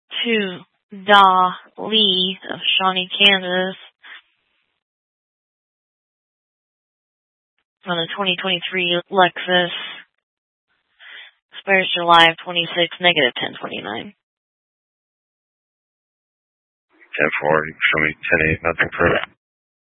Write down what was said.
to Da Lee of Shawnee, Kansas on a 2023 Lexus. Expires July of 26, negative 1029. 10-4, show me 10-8, nothing further.